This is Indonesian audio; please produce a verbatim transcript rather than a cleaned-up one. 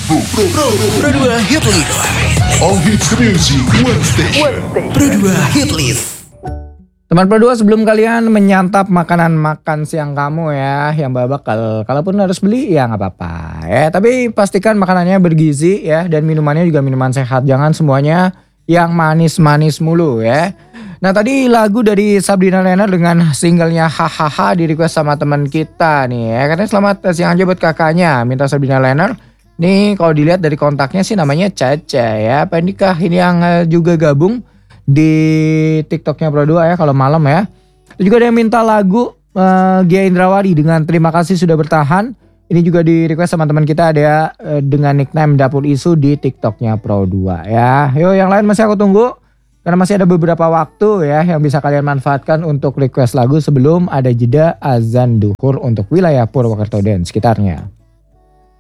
Pro, Pro dua Hit List. All hits music, one station. Pro dua Hit List. Teman Pro dua, sebelum kalian menyantap makanan makan siang kamu ya, yang babak kalau kalaupun harus beli ya nggak apa-apa ya. Tapi pastikan makanannya bergizi ya, dan minumannya juga minuman sehat. Jangan semuanya yang manis-manis mulu ya. Nah tadi lagu dari Sabrina Lena dengan singlenya Hahaha di request sama teman kita nih ya. Katanya selamat siang aja buat kakaknya, minta Sabrina Lena. Nih kalau dilihat dari kontaknya sih namanya Caca ya. Apa nikah ini yang juga gabung di TikToknya Pro dua ya kalau malam ya. Terus juga ada yang minta lagu uh, Gia Indrawadi dengan Terima Kasih Sudah Bertahan. Ini juga di request sama teman kita ada uh, dengan nickname Dapur Isu di TikToknya Pro dua ya. Yo yang lain masih aku tunggu karena masih ada beberapa waktu ya yang bisa kalian manfaatkan untuk request lagu sebelum ada jeda azan duhur untuk wilayah Purwokerto dan sekitarnya.